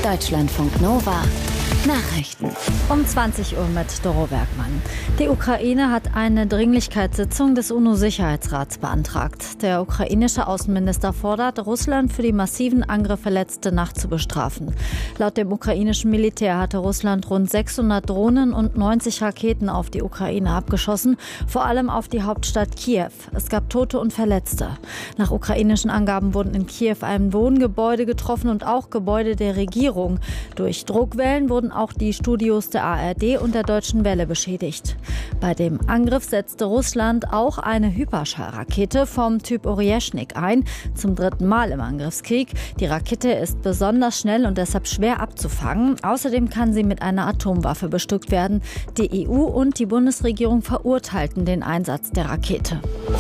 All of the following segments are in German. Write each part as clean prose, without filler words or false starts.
Deutschlandfunk Nova Nachrichten. Um 20 Uhr mit Doro Bergmann. Die Ukraine hat eine Dringlichkeitssitzung des UNO-Sicherheitsrats beantragt. Der ukrainische Außenminister fordert, Russland für die massiven Angriffe letzte Nacht zu bestrafen. Laut dem ukrainischen Militär hatte Russland rund 600 Drohnen und 90 Raketen auf die Ukraine abgeschossen, vor allem auf die Hauptstadt Kiew. Es gab Tote und Verletzte. Nach ukrainischen Angaben wurden in Kiew ein Wohngebäude getroffen und auch Gebäude der Regierung. Durch Druckwellen wurden auch die Studios der ARD und der Deutschen Welle beschädigt. Bei dem Angriff setzte Russland auch eine Hyperschallrakete vom Typ Oryeshnik ein, zum 3. Mal im Angriffskrieg. Die Rakete ist besonders schnell und deshalb schwer abzufangen. Außerdem kann sie mit einer Atomwaffe bestückt werden. Die EU und die Bundesregierung verurteilten den Einsatz der Rakete.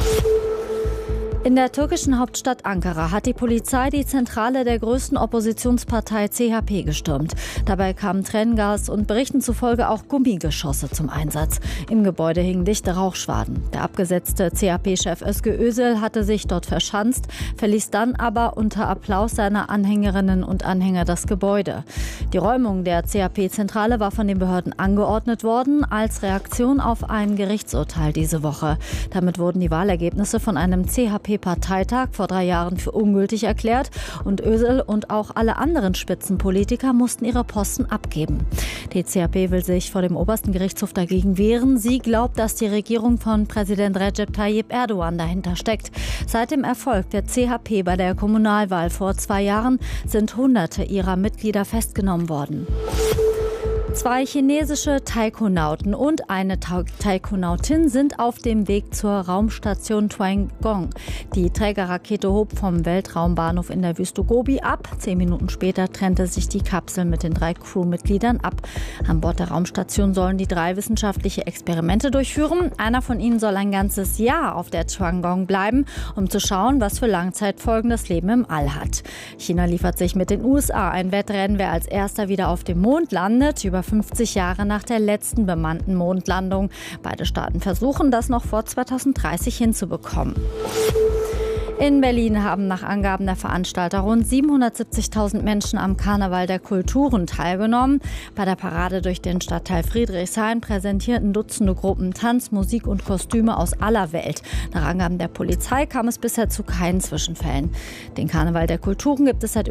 In der türkischen Hauptstadt Ankara hat die Polizei die Zentrale der größten Oppositionspartei CHP gestürmt. Dabei kamen Tränengas und Berichten zufolge auch Gummigeschosse zum Einsatz. Im Gebäude hingen dichte Rauchschwaden. Der abgesetzte CHP-Chef Özgür Özel hatte sich dort verschanzt, verließ dann aber unter Applaus seiner Anhängerinnen und Anhänger das Gebäude. Die Räumung der CHP-Zentrale war von den Behörden angeordnet worden, als Reaktion auf ein Gerichtsurteil diese Woche. Damit wurden die Wahlergebnisse von einem CHP-Parteitag vor 3 Jahren für ungültig erklärt und Özil und auch alle anderen Spitzenpolitiker mussten ihre Posten abgeben. Die CHP will sich vor dem obersten Gerichtshof dagegen wehren. Sie glaubt, dass die Regierung von Präsident Recep Tayyip Erdogan dahinter steckt. Seit dem Erfolg der CHP bei der Kommunalwahl vor 2 Jahren sind Hunderte ihrer Mitglieder festgenommen worden. 2 chinesische Taikonauten und eine Taikonautin sind auf dem Weg zur Raumstation Tiangong. Die Trägerrakete hob vom Weltraumbahnhof in der Wüste Gobi ab. 10 Minuten später trennte sich die Kapsel mit den 3 Crewmitgliedern ab. An Bord der Raumstation sollen die 3 wissenschaftliche Experimente durchführen. Einer von ihnen soll ein ganzes Jahr auf der Tiangong bleiben, um zu schauen, was für Langzeitfolgen das Leben im All hat. China liefert sich mit den USA ein Wettrennen, wer als erster wieder auf dem Mond landet. Über 50 Jahre nach der letzten bemannten Mondlandung. Beide Staaten versuchen, das noch vor 2030 hinzubekommen. In Berlin haben nach Angaben der Veranstalter rund 770.000 Menschen am Karneval der Kulturen teilgenommen. Bei der Parade durch den Stadtteil Friedrichshain präsentierten Dutzende Gruppen Tanz, Musik und Kostüme aus aller Welt. Nach Angaben der Polizei kam es bisher zu keinen Zwischenfällen. Den Karneval der Kulturen gibt es seit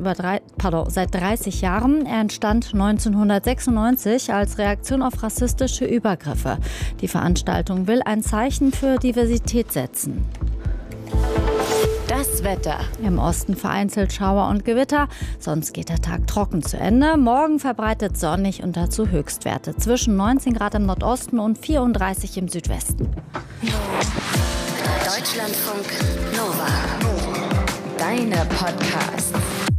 30 Jahren. Er entstand 1996 als Reaktion auf rassistische Übergriffe. Die Veranstaltung will ein Zeichen für Diversität setzen. Das Wetter. Im Osten vereinzelt Schauer und Gewitter, sonst geht der Tag trocken zu Ende. Morgen verbreitet sonnig und dazu Höchstwerte zwischen 19 Grad im Nordosten und 34 im Südwesten. Deutschlandfunk Nova. Deine Podcasts.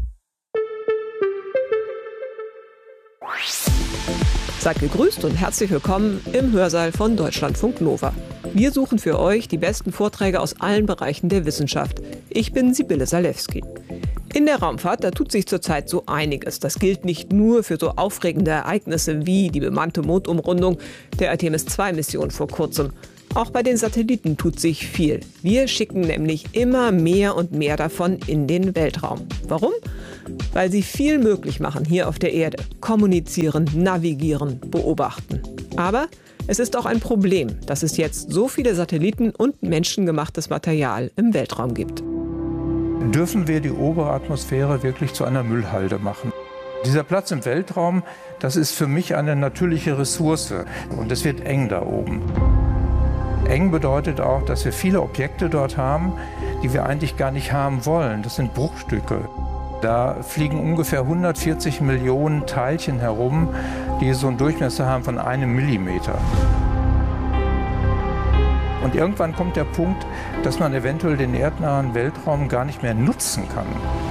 Seid gegrüßt und herzlich willkommen im Hörsaal von Deutschlandfunk Nova. Wir suchen für euch die besten Vorträge aus allen Bereichen der Wissenschaft. Ich bin Sibylle Salewski. In der Raumfahrt, da tut sich zurzeit so einiges. Das gilt nicht nur für so aufregende Ereignisse wie die bemannte Mondumrundung der Artemis-2-Mission vor kurzem. Auch bei den Satelliten tut sich viel. Wir schicken nämlich immer mehr und mehr davon in den Weltraum. Warum? Weil sie viel möglich machen hier auf der Erde. Kommunizieren, navigieren, beobachten. Aber es ist auch ein Problem, dass es jetzt so viele Satelliten und menschengemachtes Material im Weltraum gibt. Dürfen wir die obere Atmosphäre wirklich zu einer Müllhalde machen? Dieser Platz im Weltraum, das ist für mich eine natürliche Ressource und es wird eng da oben. Eng bedeutet auch, dass wir viele Objekte dort haben, die wir eigentlich gar nicht haben wollen. Das sind Bruchstücke. Da fliegen ungefähr 140 Millionen Teilchen herum, die so einen Durchmesser haben von 1 Millimeter. Und irgendwann kommt der Punkt, dass man eventuell den erdnahen Weltraum gar nicht mehr nutzen kann.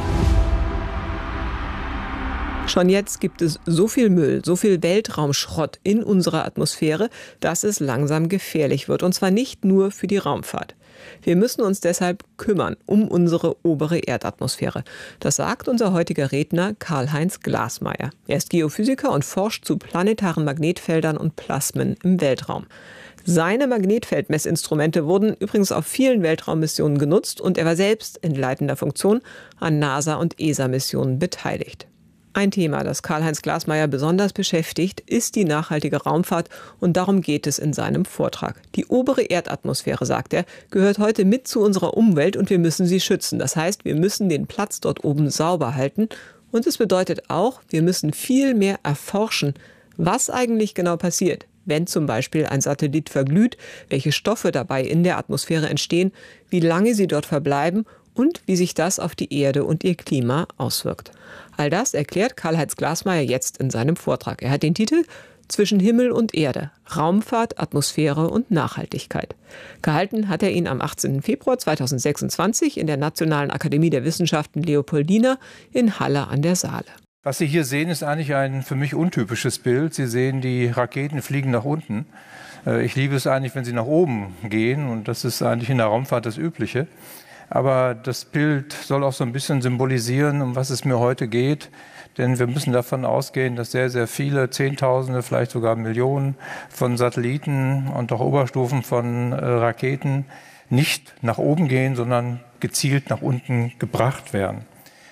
Schon jetzt gibt es so viel Müll, so viel Weltraumschrott in unserer Atmosphäre, dass es langsam gefährlich wird. Und zwar nicht nur für die Raumfahrt. Wir müssen uns deshalb kümmern um unsere obere Erdatmosphäre. Das sagt unser heutiger Redner Karl-Heinz Glasmeier. Er ist Geophysiker und forscht zu planetaren Magnetfeldern und Plasmen im Weltraum. Seine Magnetfeldmessinstrumente wurden übrigens auf vielen Weltraummissionen genutzt und er war selbst in leitender Funktion an NASA- und ESA-Missionen beteiligt. Ein Thema, das Karl-Heinz Glasmayer besonders beschäftigt, ist die nachhaltige Raumfahrt und darum geht es in seinem Vortrag. Die obere Erdatmosphäre, sagt er, gehört heute mit zu unserer Umwelt und wir müssen sie schützen. Das heißt, wir müssen den Platz dort oben sauber halten und es bedeutet auch, wir müssen viel mehr erforschen, was eigentlich genau passiert, wenn zum Beispiel ein Satellit verglüht, welche Stoffe dabei in der Atmosphäre entstehen, wie lange sie dort verbleiben und wie sich das auf die Erde und ihr Klima auswirkt. All das erklärt Karl-Heinz Glasmayer jetzt in seinem Vortrag. Er hat den Titel »Zwischen Himmel und Erde. Raumfahrt, Atmosphäre und Nachhaltigkeit«. Gehalten hat er ihn am 18. Februar 2026 in der Nationalen Akademie der Wissenschaften Leopoldina in Halle an der Saale. Was Sie hier sehen, ist eigentlich ein für mich untypisches Bild. Sie sehen, die Raketen fliegen nach unten. Ich liebe es eigentlich, wenn sie nach oben gehen, und das ist eigentlich in der Raumfahrt das Übliche. Aber das Bild soll auch so ein bisschen symbolisieren, um was es mir heute geht. Denn wir müssen davon ausgehen, dass sehr, sehr viele, Zehntausende, vielleicht sogar Millionen von Satelliten und auch Oberstufen von Raketen nicht nach oben gehen, sondern gezielt nach unten gebracht werden.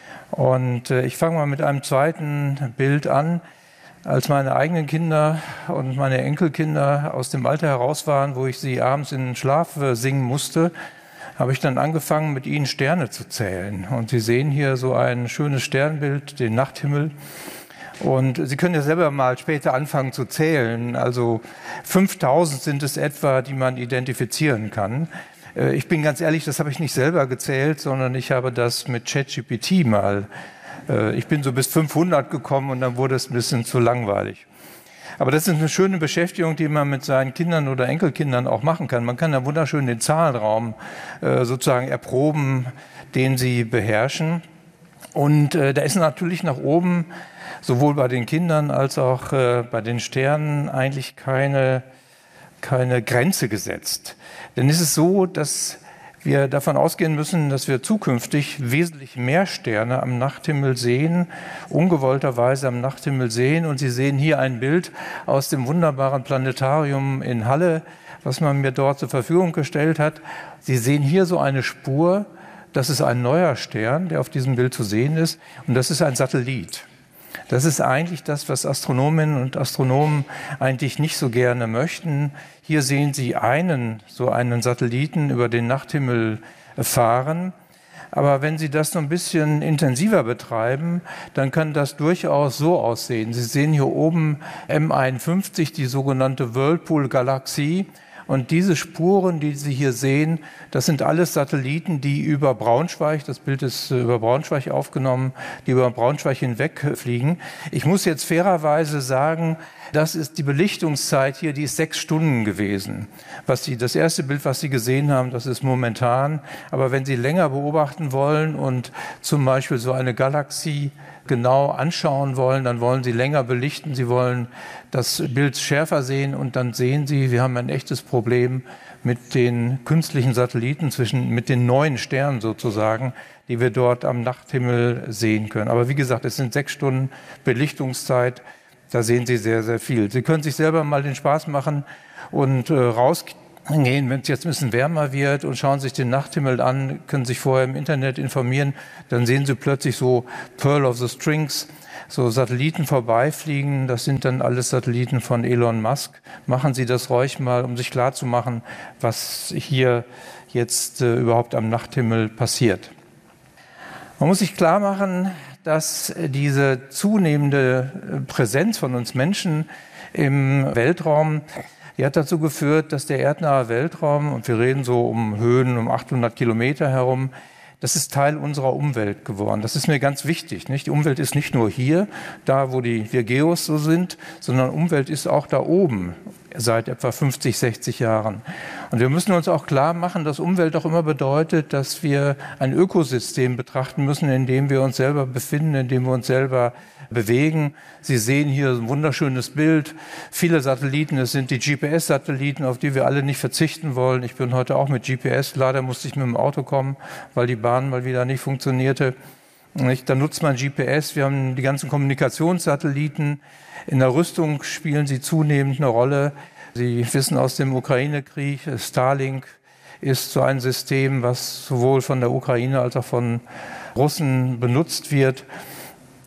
Und ich fange mal mit einem zweiten Bild an. Als meine eigenen Kinder und meine Enkelkinder aus dem Alter heraus waren, wo ich sie abends in den Schlaf singen musste, habe ich dann angefangen, mit ihnen Sterne zu zählen. Und Sie sehen hier so ein schönes Sternbild, den Nachthimmel. Und Sie können ja selber mal später anfangen zu zählen. Also 5000 sind es etwa, die man identifizieren kann. Ich bin ganz ehrlich, das habe ich nicht selber gezählt, sondern ich habe das mit ChatGPT mal. Ich bin so bis 500 gekommen und dann wurde es ein bisschen zu langweilig. Aber das ist eine schöne Beschäftigung, die man mit seinen Kindern oder Enkelkindern auch machen kann. Man kann da wunderschön den Zahlenraum sozusagen erproben, den sie beherrschen. Und da ist natürlich nach oben, sowohl bei den Kindern als auch bei den Sternen, eigentlich keine Grenze gesetzt. Denn es ist so, dass wir davon ausgehen müssen, dass wir zukünftig wesentlich mehr Sterne am Nachthimmel sehen, ungewollterweise am Nachthimmel sehen. Und Sie sehen hier ein Bild aus dem wunderbaren Planetarium in Halle, was man mir dort zur Verfügung gestellt hat. Sie sehen hier so eine Spur. Das ist ein neuer Stern, der auf diesem Bild zu sehen ist. Und das ist ein Satellit. Das ist eigentlich das, was Astronominnen und Astronomen eigentlich nicht so gerne möchten. Hier sehen Sie einen Satelliten über den Nachthimmel fahren. Aber wenn Sie das noch ein bisschen intensiver betreiben, dann kann das durchaus so aussehen. Sie sehen hier oben M51, die sogenannte Whirlpool-Galaxie. Und diese Spuren, die Sie hier sehen, das sind alles Satelliten, die über Braunschweig, das Bild ist über Braunschweig aufgenommen, die über Braunschweig hinweg fliegen. Ich muss jetzt fairerweise sagen, das ist die Belichtungszeit hier, die ist 6 Stunden gewesen. Das erste Bild, was Sie gesehen haben, das ist momentan. Aber wenn Sie länger beobachten wollen und zum Beispiel so eine Galaxie genau anschauen wollen, dann wollen Sie länger belichten, Sie wollen das Bild schärfer sehen und dann sehen Sie, wir haben ein echtes Problem mit den künstlichen Satelliten, mit den neuen Sternen sozusagen, die wir dort am Nachthimmel sehen können. Aber wie gesagt, es sind 6 Stunden Belichtungszeit, da sehen Sie sehr, sehr viel. Sie können sich selber mal den Spaß machen und rausgehen, wenn es jetzt ein bisschen wärmer wird, und schauen sich den Nachthimmel an, können sich vorher im Internet informieren, dann sehen Sie plötzlich so Pearl of the Strings, so Satelliten vorbeifliegen. Das sind dann alles Satelliten von Elon Musk. Machen Sie das ruhig mal, um sich klarzumachen, was hier jetzt überhaupt am Nachthimmel passiert. Man muss sich klar machen, dass diese zunehmende Präsenz von uns Menschen im Weltraum, die hat dazu geführt, dass der erdnahe Weltraum, und wir reden so um Höhen um 800 Kilometer herum, das ist Teil unserer Umwelt geworden. Das ist mir ganz wichtig, nicht? Die Umwelt ist nicht nur hier, da wo wir Geos so sind, sondern Umwelt ist auch da oben seit etwa 50, 60 Jahren. Und wir müssen uns auch klar machen, dass Umwelt auch immer bedeutet, dass wir ein Ökosystem betrachten müssen, in dem wir uns selber befinden, in dem wir uns selber bewegen. Sie sehen hier ein wunderschönes Bild. Viele Satelliten, es sind die GPS-Satelliten, auf die wir alle nicht verzichten wollen. Ich bin heute auch mit GPS. Leider musste ich mit dem Auto kommen, weil die Bahn mal wieder nicht funktionierte. Da nutzt man GPS. Wir haben die ganzen Kommunikationssatelliten. In der Rüstung spielen sie zunehmend eine Rolle. Sie wissen aus dem Ukraine-Krieg, Starlink ist so ein System, was sowohl von der Ukraine als auch von Russen benutzt wird.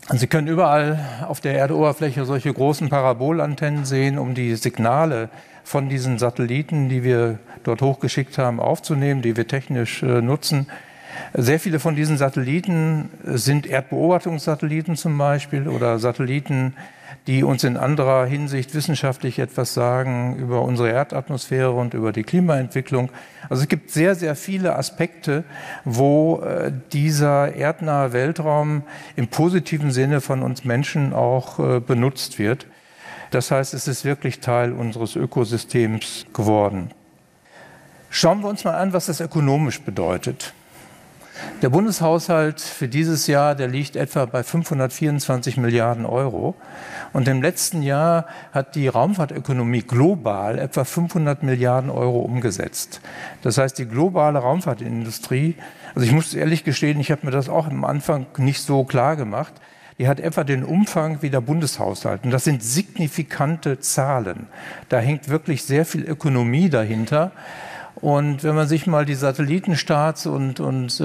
Und Sie können überall auf der Erdoberfläche solche großen Parabolantennen sehen, um die Signale von diesen Satelliten, die wir dort hochgeschickt haben, aufzunehmen, die wir technisch nutzen. Sehr viele von diesen Satelliten sind Erdbeobachtungssatelliten zum Beispiel oder Satelliten, die uns in anderer Hinsicht wissenschaftlich etwas sagen über unsere Erdatmosphäre und über die Klimaentwicklung. Also es gibt sehr, sehr viele Aspekte, wo dieser erdnahe Weltraum im positiven Sinne von uns Menschen auch benutzt wird. Das heißt, es ist wirklich Teil unseres Ökosystems geworden. Schauen wir uns mal an, was das ökonomisch bedeutet. Der Bundeshaushalt für dieses Jahr, der liegt etwa bei 524 Milliarden Euro. Und im letzten Jahr hat die Raumfahrtökonomie global etwa 500 Milliarden Euro umgesetzt. Das heißt, die globale Raumfahrtindustrie, also ich muss ehrlich gestehen, ich habe mir das auch am Anfang nicht so klar gemacht, die hat etwa den Umfang wie der Bundeshaushalt. Und das sind signifikante Zahlen. Da hängt wirklich sehr viel Ökonomie dahinter. Und wenn man sich mal die Satellitenstarts und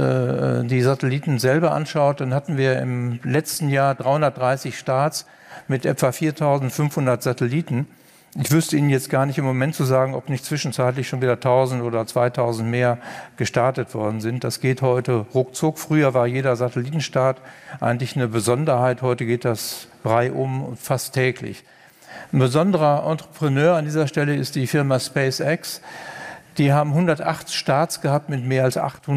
die Satelliten selber anschaut, dann hatten wir im letzten Jahr 330 Starts mit etwa 4.500 Satelliten. Ich wüsste Ihnen jetzt gar nicht im Moment zu sagen, ob nicht zwischenzeitlich schon wieder 1.000 oder 2.000 mehr gestartet worden sind. Das geht heute ruckzuck. Früher war jeder Satellitenstart eigentlich eine Besonderheit. Heute geht das reihum fast täglich. Ein besonderer Entrepreneur an dieser Stelle ist die Firma SpaceX. Die haben 108 Starts gehabt mit mehr als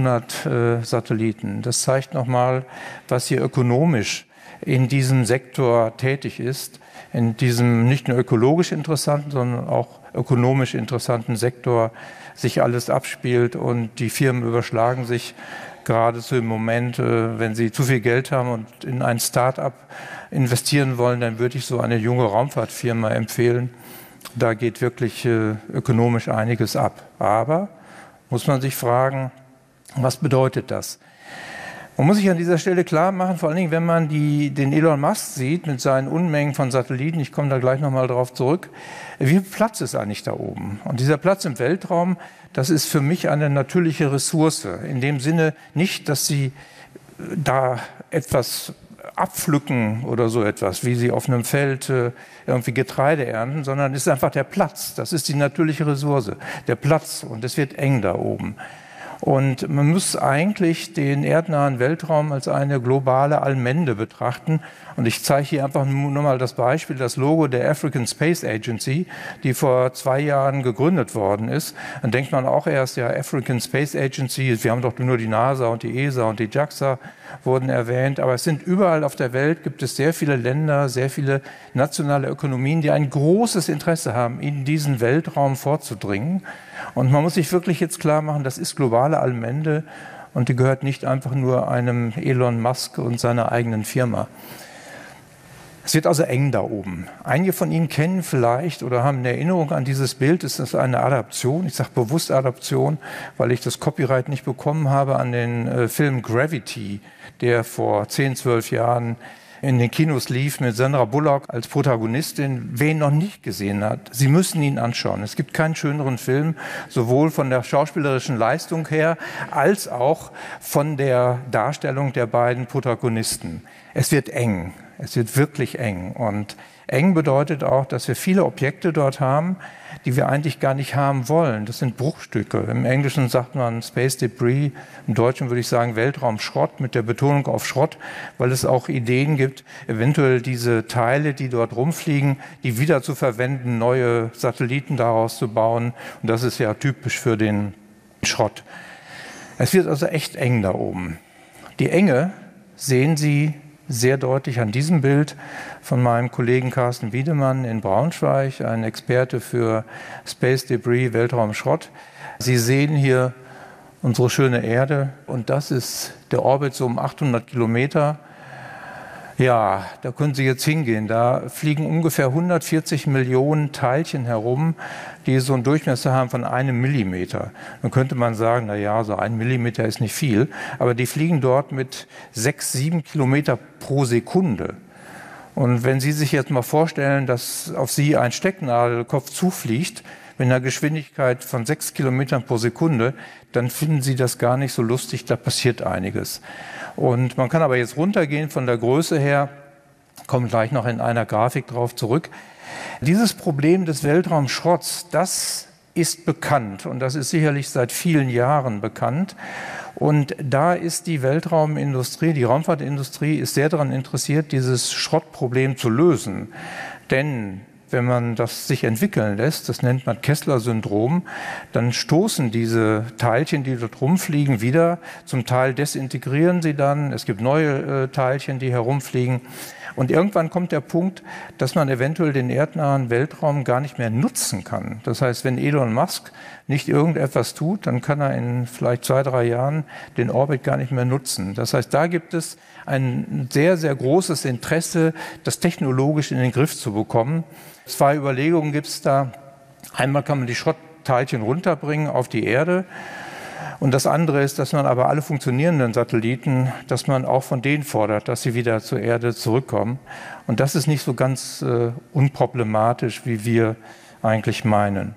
800 Satelliten. Das zeigt nochmal, was hier ökonomisch in diesem Sektor tätig ist. In diesem nicht nur ökologisch interessanten, sondern auch ökonomisch interessanten Sektor sich alles abspielt. Und die Firmen überschlagen sich geradezu im Moment. Wenn sie zu viel Geld haben und in ein Start-up investieren wollen, dann würde ich so eine junge Raumfahrtfirma empfehlen. Da geht wirklich ökonomisch einiges ab. Aber muss man sich fragen, was bedeutet das? Man muss sich an dieser Stelle klar machen, vor allen Dingen, wenn man den Elon Musk sieht mit seinen Unmengen von Satelliten, ich komme da gleich nochmal drauf zurück, wie viel Platz ist eigentlich da oben? Und dieser Platz im Weltraum, das ist für mich eine natürliche Ressource. In dem Sinne nicht, dass Sie da etwas abpflücken oder so etwas, wie sie auf einem Feld irgendwie Getreide ernten, sondern es ist einfach der Platz. Das ist die natürliche Ressource, der Platz. Und es wird eng da oben. Und man muss eigentlich den erdnahen Weltraum als eine globale Allmende betrachten. Und ich zeige hier einfach nur mal das Beispiel, das Logo der African Space Agency, die vor 2 Jahren gegründet worden ist. Dann denkt man auch erst, ja, African Space Agency, wir haben doch nur die NASA und die ESA und die JAXA wurden erwähnt. Aber es sind überall auf der Welt, gibt es sehr viele Länder, sehr viele nationale Ökonomien, die ein großes Interesse haben, in diesen Weltraum vorzudringen. Und man muss sich wirklich jetzt klar machen, das ist globale Allmende und die gehört nicht einfach nur einem Elon Musk und seiner eigenen Firma. Es wird also eng da oben. Einige von Ihnen kennen vielleicht oder haben eine Erinnerung an dieses Bild. Es ist eine Adaption, ich sage bewusst Adaption, weil ich das Copyright nicht bekommen habe an den Film Gravity, der vor 10, 12 Jahren in den Kinos lief mit Sandra Bullock als Protagonistin. Wer ihn noch nicht gesehen hat, Sie müssen ihn anschauen. Es gibt keinen schöneren Film, sowohl von der schauspielerischen Leistung her, als auch von der Darstellung der beiden Protagonisten. Es wird eng. Es wird wirklich eng. Und eng bedeutet auch, dass wir viele Objekte dort haben, die wir eigentlich gar nicht haben wollen. Das sind Bruchstücke. Im Englischen sagt man Space Debris, im Deutschen würde ich sagen Weltraumschrott mit der Betonung auf Schrott, weil es auch Ideen gibt, eventuell diese Teile, die dort rumfliegen, die wieder zu verwenden, neue Satelliten daraus zu bauen. Und das ist ja typisch für den Schrott. Es wird also echt eng da oben. Die Enge sehen Sie sehr deutlich an diesem Bild von meinem Kollegen Carsten Wiedemann in Braunschweig, ein Experte für Space Debris, Weltraumschrott. Sie sehen hier unsere schöne Erde und das ist der Orbit so um 800 Kilometer. Ja, da können Sie jetzt hingehen. Da fliegen ungefähr 140 Millionen Teilchen herum, die so einen Durchmesser haben von 1 Millimeter. Dann könnte man sagen, na ja, so 1 Millimeter ist nicht viel. Aber die fliegen dort mit 6, 7 Kilometer pro Sekunde. Und wenn Sie sich jetzt mal vorstellen, dass auf Sie ein Stecknadelkopf zufliegt, mit einer Geschwindigkeit von 6 Kilometern pro Sekunde, dann finden Sie das gar nicht so lustig, da passiert einiges. Und man kann aber jetzt runtergehen von der Größe her komme gleich noch in einer Grafik drauf zurück. Dieses Problem des Weltraumschrotts, das ist bekannt und das ist sicherlich seit vielen Jahren bekannt. Und da ist die Weltraumindustrie, die Raumfahrtindustrie ist sehr daran interessiert, dieses Schrottproblem zu lösen. Denn wenn man das sich entwickeln lässt, das nennt man Kessler-Syndrom, dann stoßen diese Teilchen, die dort rumfliegen, wieder. Zum Teil desintegrieren sie dann. Es gibt neue Teilchen, die herumfliegen. Und irgendwann kommt der Punkt, dass man eventuell den erdnahen Weltraum gar nicht mehr nutzen kann. Das heißt, wenn Elon Musk nicht irgendetwas tut, dann kann er in vielleicht 2, 3 Jahren den Orbit gar nicht mehr nutzen. Das heißt, da gibt es ein sehr, sehr großes Interesse, das technologisch in den Griff zu bekommen. 2 Überlegungen gibt es da. Einmal kann man die Schrottteilchen runterbringen auf die Erde. Und das andere ist, dass man aber alle funktionierenden Satelliten, dass man auch von denen fordert, dass sie wieder zur Erde zurückkommen. Und das ist nicht so ganz unproblematisch, wie wir eigentlich meinen.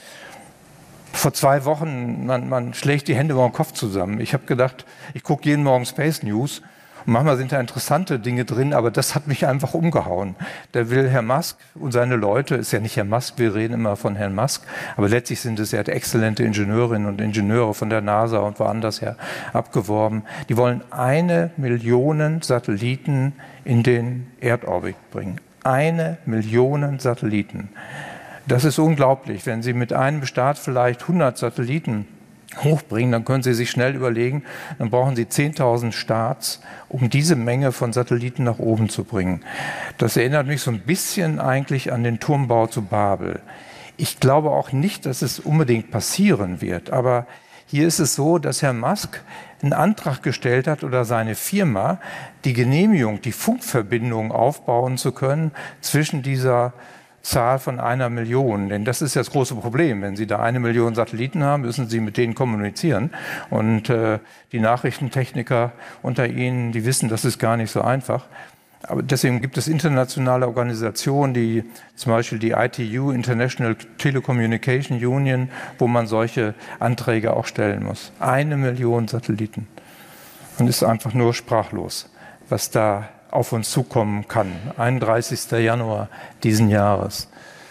Vor 2 Wochen, man schlägt die Hände über den Kopf zusammen. Ich habe gedacht, ich gucke jeden Morgen Space News. Und manchmal sind da interessante Dinge drin, aber das hat mich einfach umgehauen. Da will Herr Musk und seine Leute, ist ja nicht Herr Musk, wir reden immer von Herrn Musk, aber letztlich sind es ja exzellente Ingenieurinnen und Ingenieure von der NASA und woanders her abgeworben. Die wollen 1 Million Satelliten in den Erdorbit bringen. 1 Million Satelliten. Das ist unglaublich. Wenn Sie mit einem Start vielleicht 100 Satelliten hochbringen, dann können Sie sich schnell überlegen, dann brauchen Sie 10.000 Starts, um diese Menge von Satelliten nach oben zu bringen. Das erinnert mich so ein bisschen eigentlich an den Turmbau zu Babel. Ich glaube auch nicht, dass es unbedingt passieren wird, aber hier ist es so, dass Herr Musk einen Antrag gestellt hat oder seine Firma, die Genehmigung, die Funkverbindung aufbauen zu können zwischen dieser Zahl von 1 Million. Denn das ist ja das große Problem. Wenn Sie da 1 Million Satelliten haben, müssen Sie mit denen kommunizieren. Und die Nachrichtentechniker unter Ihnen, die wissen, das ist gar nicht so einfach. Aber deswegen gibt es internationale Organisationen, die zum Beispiel die ITU, International Telecommunication Union, wo man solche Anträge auch stellen muss. 1 Million Satelliten. Man ist einfach nur sprachlos, was da auf uns zukommen kann. 31. Januar diesen Jahres.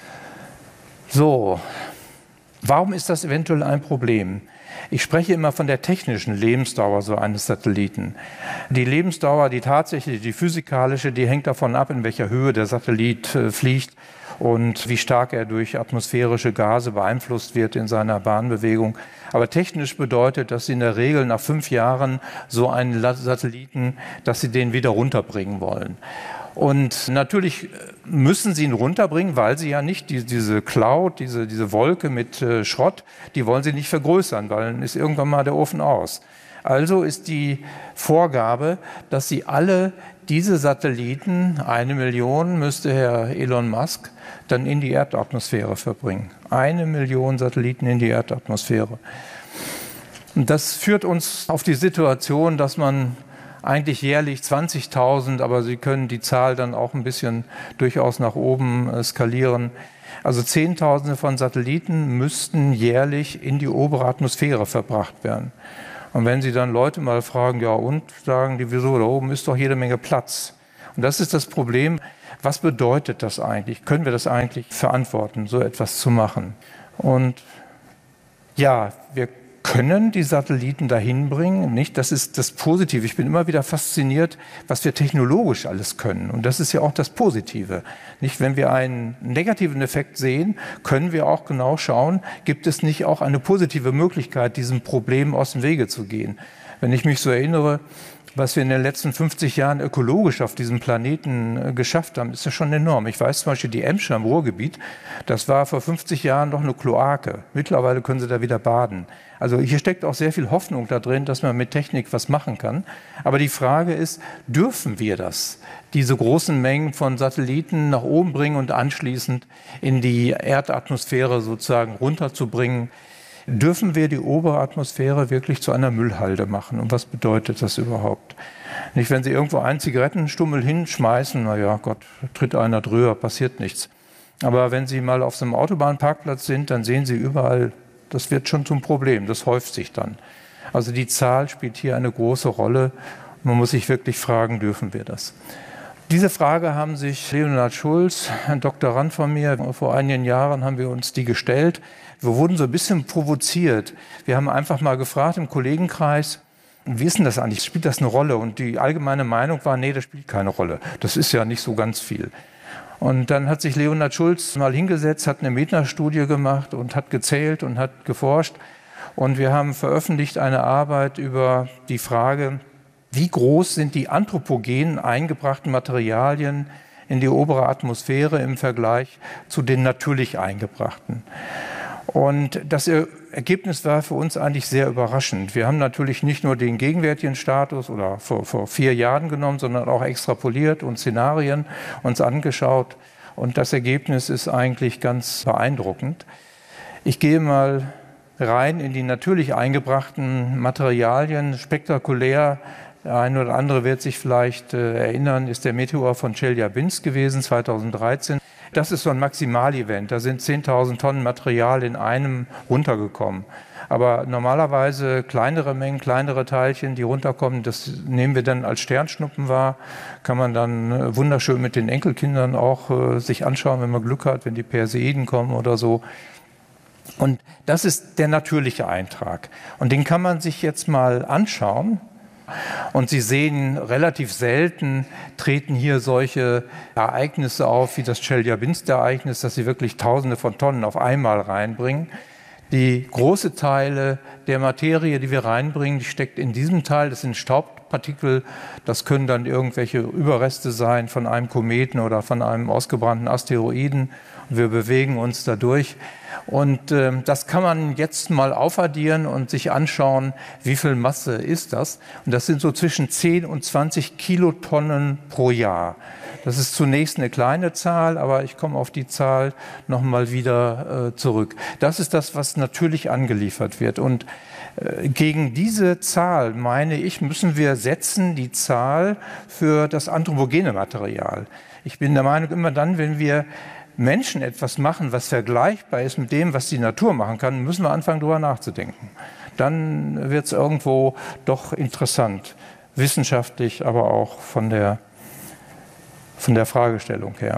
So, warum ist das eventuell ein Problem? Ich spreche immer von der technischen Lebensdauer so eines Satelliten. Die Lebensdauer, die tatsächliche, die physikalische, die hängt davon ab, in welcher Höhe der Satellit fliegt und wie stark er durch atmosphärische Gase beeinflusst wird in seiner Bahnbewegung. Aber technisch bedeutet das in der Regel nach 5 Jahren so einen Satelliten, dass Sie den wieder runterbringen wollen. Und natürlich müssen Sie ihn runterbringen, weil Sie ja nicht diese Cloud, diese Wolke mit Schrott, die wollen Sie nicht vergrößern, weil dann ist irgendwann mal der Ofen aus. Also ist die Vorgabe, dass Sie alle diese Satelliten, 1 Million müsste Herr Elon Musk dann in die Erdatmosphäre verbringen. 1 Million Satelliten in die Erdatmosphäre. Und das führt uns auf die Situation, dass man eigentlich jährlich 20.000, aber Sie können die Zahl dann auch ein bisschen durchaus nach oben skalieren. Also Zehntausende von Satelliten müssten jährlich in die obere Atmosphäre verbracht werden. Und wenn Sie dann Leute mal fragen, ja und, sagen die, wieso, da oben ist doch jede Menge Platz. Und das ist das Problem. Was bedeutet das eigentlich? Können wir das eigentlich verantworten, so etwas zu machen? Und ja, wir können die Satelliten dahin bringen, nicht? Das ist das Positive. Ich bin immer wieder fasziniert, was wir technologisch alles können. Und das ist ja auch das Positive. Nicht? Wenn wir einen negativen Effekt sehen, können wir auch genau schauen, gibt es nicht auch eine positive Möglichkeit, diesem Problem aus dem Wege zu gehen. Wenn ich mich so erinnere, was wir in den letzten 50 Jahren ökologisch auf diesem Planeten geschafft haben, ist ja schon enorm. Ich weiß zum Beispiel, die Emscher im Ruhrgebiet, das war vor 50 Jahren noch eine Kloake. Mittlerweile können Sie da wieder baden. Also hier steckt auch sehr viel Hoffnung da drin, dass man mit Technik was machen kann. Aber die Frage ist, dürfen wir das, diese großen Mengen von Satelliten nach oben bringen und anschließend in die Erdatmosphäre sozusagen runterzubringen? Dürfen wir die obere Atmosphäre wirklich zu einer Müllhalde machen? Und was bedeutet das überhaupt? Nicht, wenn Sie irgendwo einen Zigarettenstummel hinschmeißen, na ja, Gott, tritt einer drüber, passiert nichts. Aber wenn Sie mal auf so einem Autobahnparkplatz sind, dann sehen Sie überall, das wird schon zum Problem, das häuft sich dann. Also die Zahl spielt hier eine große Rolle. Man muss sich wirklich fragen, dürfen wir das? Diese Frage haben sich Leonhard Schulz, ein Doktorand von mir, vor einigen Jahren haben wir uns die gestellt. Wir wurden so ein bisschen provoziert. Wir haben einfach mal gefragt im Kollegenkreis, wie ist denn das eigentlich? Spielt das eine Rolle? Und die allgemeine Meinung war, nee, das spielt keine Rolle. Das ist ja nicht so ganz viel. Und dann hat sich Leonhard Schulz mal hingesetzt, hat eine Metastudie gemacht und hat gezählt und hat geforscht. Und wir haben veröffentlicht eine Arbeit über die Frage, wie groß sind die anthropogen eingebrachten Materialien in die obere Atmosphäre im Vergleich zu den natürlich eingebrachten. Und das Ergebnis war für uns eigentlich sehr überraschend. Wir haben natürlich nicht nur den gegenwärtigen Status oder vor 4 Jahren genommen, sondern auch extrapoliert und Szenarien uns angeschaut. Und das Ergebnis ist eigentlich ganz beeindruckend. Ich gehe mal rein in die natürlich eingebrachten Materialien, spektakulär. Der eine oder andere wird sich vielleicht erinnern, ist der Meteor von Chelyabinsk gewesen, 2013. Das ist so ein Maximalevent. Da sind 10.000 Tonnen Material in einem runtergekommen. Aber normalerweise kleinere Mengen, kleinere Teilchen, die runterkommen, das nehmen wir dann als Sternschnuppen wahr. Kann man dann wunderschön mit den Enkelkindern auch sich anschauen, wenn man Glück hat, wenn die Perseiden kommen oder so. Und das ist der natürliche Eintrag. Und den kann man sich jetzt mal anschauen. Und Sie sehen, relativ selten treten hier solche Ereignisse auf, wie das Chelyabinsk-Ereignis, dass sie wirklich Tausende von Tonnen auf einmal reinbringen. Die große Teile der Materie, die wir reinbringen, die steckt in diesem Teil. Das sind Staubpartikel. Das können dann irgendwelche Überreste sein von einem Kometen oder von einem ausgebrannten Asteroiden. Und wir bewegen uns dadurch. Und das kann man jetzt mal aufaddieren und sich anschauen, wie viel Masse ist das. Und das sind so zwischen 10 und 20 Kilotonnen pro Jahr. Das ist zunächst eine kleine Zahl, aber ich komme auf die Zahl nochmal wieder zurück. Das ist das, was natürlich angeliefert wird. Und gegen diese Zahl, meine ich, müssen wir setzen die Zahl für das anthropogene Material. Ich bin der Meinung, immer dann, wenn wir Menschen etwas machen, was vergleichbar ist mit dem, was die Natur machen kann, müssen wir anfangen, darüber nachzudenken. Dann wird es irgendwo doch interessant, wissenschaftlich, aber auch von der Fragestellung her.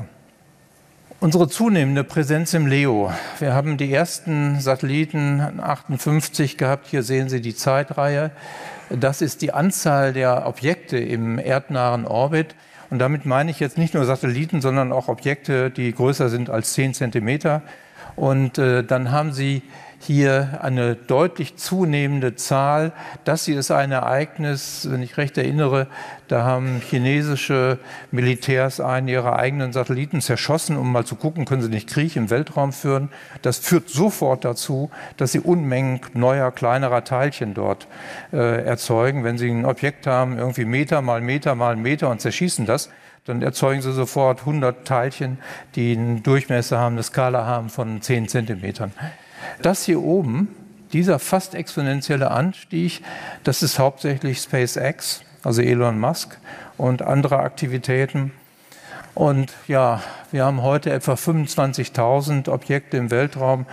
Unsere zunehmende Präsenz im LEO. Wir haben die ersten Satelliten 58 gehabt. Hier sehen Sie die Zeitreihe. Das ist die Anzahl der Objekte im erdnahen Orbit. Und damit meine ich jetzt nicht nur Satelliten, sondern auch Objekte, die größer sind als 10 Zentimeter. Und dann haben Sie hier eine deutlich zunehmende Zahl. Das hier ist ein Ereignis, wenn ich recht erinnere, da haben chinesische Militärs einen ihrer eigenen Satelliten zerschossen, um mal zu gucken, können sie nicht Krieg im Weltraum führen. Das führt sofort dazu, dass sie Unmengen neuer, kleinerer Teilchen dort erzeugen. Wenn sie ein Objekt haben, irgendwie Meter mal Meter mal Meter und zerschießen das, dann erzeugen sie sofort 100 Teilchen, die einen Durchmesser haben, eine Skala haben von 10 Zentimetern. Das hier oben, dieser fast exponentielle Anstieg, das ist hauptsächlich SpaceX, also Elon Musk und andere Aktivitäten. Und ja, wir haben heute etwa 25.000 Objekte im Weltraum.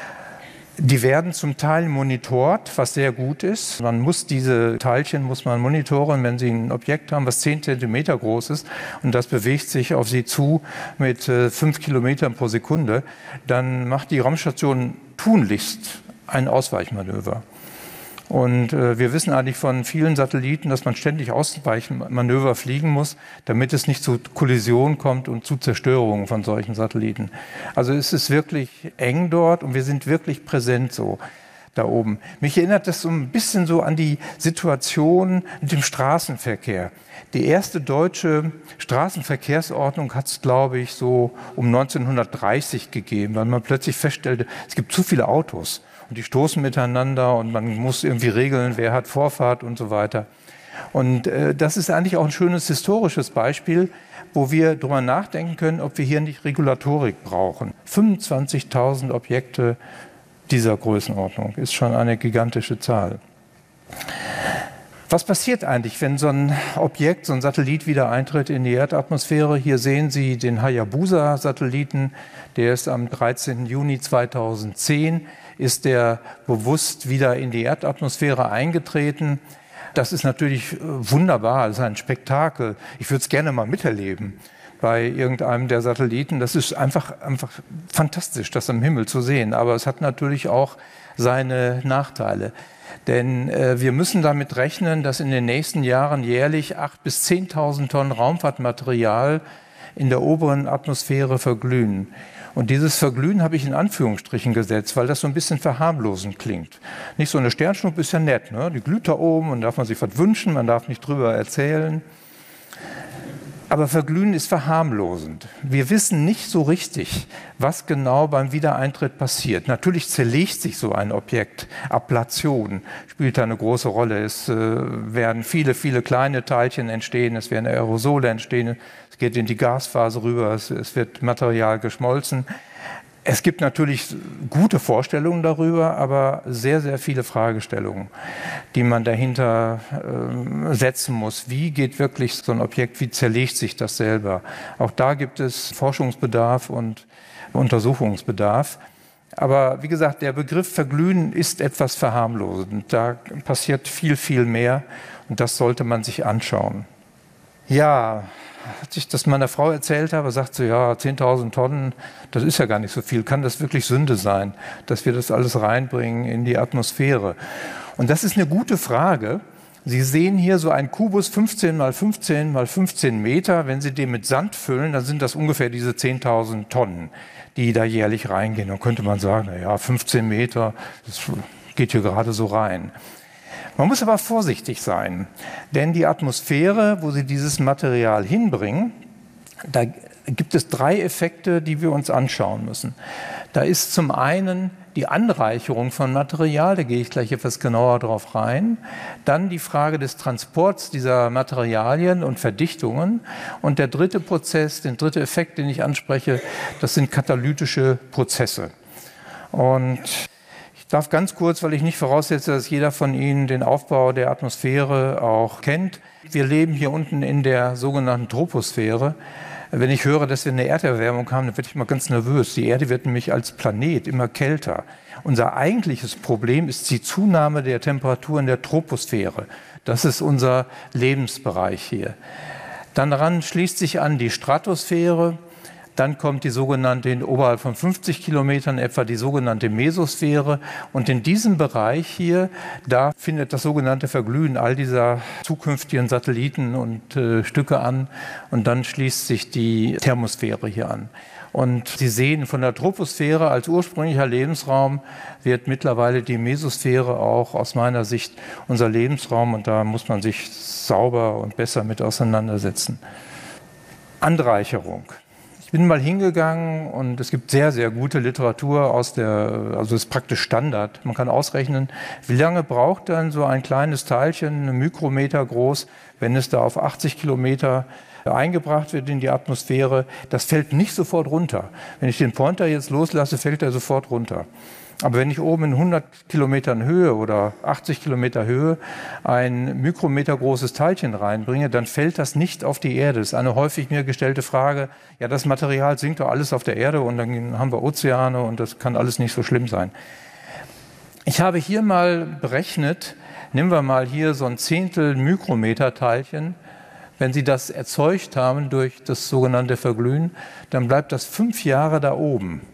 Die werden zum Teil monitort, was sehr gut ist. Man muss diese Teilchen monitoren, wenn Sie ein Objekt haben, was 10 Zentimeter groß ist und das bewegt sich auf Sie zu mit 5 Kilometern pro Sekunde, dann macht die Raumstation tunlichst ein Ausweichmanöver. Und wir wissen eigentlich von vielen Satelliten, dass man ständig Ausweichmanöver fliegen muss, damit es nicht zu Kollisionen kommt und zu Zerstörungen von solchen Satelliten. Also es ist wirklich eng dort und wir sind wirklich präsent so da oben. Mich erinnert das so ein bisschen so an die Situation mit dem Straßenverkehr. Die erste deutsche Straßenverkehrsordnung hat es, glaube ich, so um 1930 gegeben, weil man plötzlich feststellte, es gibt zu viele Autos. Und die stoßen miteinander und man muss irgendwie regeln, wer hat Vorfahrt und so weiter. Und das ist eigentlich auch ein schönes historisches Beispiel, wo wir darüber nachdenken können, ob wir hier nicht Regulatorik brauchen. 25.000 Objekte dieser Größenordnung ist schon eine gigantische Zahl. Was passiert eigentlich, wenn so ein Objekt, so ein Satellit wieder eintritt in die Erdatmosphäre? Hier sehen Sie den Hayabusa-Satelliten, der ist am 13. Juni 2010, ist der bewusst wieder in die Erdatmosphäre eingetreten. Das ist natürlich wunderbar, das ist ein Spektakel. Ich würde es gerne mal miterleben bei irgendeinem der Satelliten. Das ist einfach fantastisch, das am Himmel zu sehen. Aber es hat natürlich auch seine Nachteile. Denn wir müssen damit rechnen, dass in den nächsten Jahren jährlich 8.000 bis 10.000 Tonnen Raumfahrtmaterial in der oberen Atmosphäre verglühen. Und dieses Verglühen habe ich in Anführungsstrichen gesetzt, weil das so ein bisschen verharmlosend klingt. Nicht so eine Sternschnuppe ist ja nett, ne? Die glüht da oben und darf man sich was wünschen, man darf nicht drüber erzählen. Aber Verglühen ist verharmlosend. Wir wissen nicht so richtig, was genau beim Wiedereintritt passiert. Natürlich zerlegt sich so ein Objekt. Ablation spielt da eine große Rolle. Es werden viele, viele kleine Teilchen entstehen, es werden Aerosole entstehen, es geht in die Gasphase rüber, es wird Material geschmolzen. Es gibt natürlich gute Vorstellungen darüber, aber sehr, sehr viele Fragestellungen, die man dahinter setzen muss. Wie geht wirklich so ein Objekt, wie zerlegt sich das selber? Auch da gibt es Forschungsbedarf und Untersuchungsbedarf. Aber wie gesagt, der Begriff Verglühen ist etwas verharmlosend. Da passiert viel, viel mehr und das sollte man sich anschauen. Ja, als ich das meiner Frau erzählt habe, sagt sie, ja, 10.000 Tonnen, das ist ja gar nicht so viel. Kann das wirklich Sünde sein, dass wir das alles reinbringen in die Atmosphäre? Und das ist eine gute Frage. Sie sehen hier so einen Kubus 15 mal 15 mal 15 Meter. Wenn Sie den mit Sand füllen, dann sind das ungefähr diese 10.000 Tonnen, die da jährlich reingehen. Dann könnte man sagen, na ja, 15 Meter, das geht hier gerade so rein. Man muss aber vorsichtig sein, denn die Atmosphäre, wo Sie dieses Material hinbringen, da gibt es 3 Effekte, die wir uns anschauen müssen. Da ist zum einen die Anreicherung von Material, da gehe ich gleich etwas genauer drauf rein. Dann die Frage des Transports dieser Materialien und Verdichtungen. Und der dritte Prozess, der dritte Effekt, den ich anspreche, das sind katalytische Prozesse. Und ich darf ganz kurz, weil ich nicht voraussetze, dass jeder von Ihnen den Aufbau der Atmosphäre auch kennt. Wir leben hier unten in der sogenannten Troposphäre. Wenn ich höre, dass wir eine Erderwärmung haben, dann werde ich mal ganz nervös. Die Erde wird nämlich als Planet immer kälter. Unser eigentliches Problem ist die Zunahme der Temperatur in der Troposphäre. Das ist unser Lebensbereich hier. Dann daran schließt sich an die Stratosphäre. Dann kommt die sogenannte, oberhalb von 50 Kilometern etwa, die sogenannte Mesosphäre. Und in diesem Bereich hier, da findet das sogenannte Verglühen all dieser zukünftigen Satelliten und Stücke an. Und dann schließt sich die Thermosphäre hier an. Und Sie sehen, von der Troposphäre als ursprünglicher Lebensraum wird mittlerweile die Mesosphäre auch aus meiner Sicht unser Lebensraum. Und da muss man sich sauber und besser mit auseinandersetzen. Anreicherung. Ich bin mal hingegangen und es gibt sehr, sehr gute Literatur also es ist praktisch Standard. Man kann ausrechnen, wie lange braucht dann so ein kleines Teilchen, 1 Mikrometer groß, wenn es da auf 80 Kilometer eingebracht wird in die Atmosphäre. Das fällt nicht sofort runter. Wenn ich den Pointer jetzt loslasse, fällt er sofort runter. Aber wenn ich oben in 100 Kilometern Höhe oder 80 Kilometer Höhe ein Mikrometer großes Teilchen reinbringe, dann fällt das nicht auf die Erde. Das ist eine häufig mir gestellte Frage. Ja, das Material sinkt doch alles auf der Erde und dann haben wir Ozeane und das kann alles nicht so schlimm sein. Ich habe hier mal berechnet, nehmen wir mal hier so ein Zehntel Mikrometer Teilchen. Wenn Sie das erzeugt haben durch das sogenannte Verglühen, dann bleibt das 5 Jahre da oben.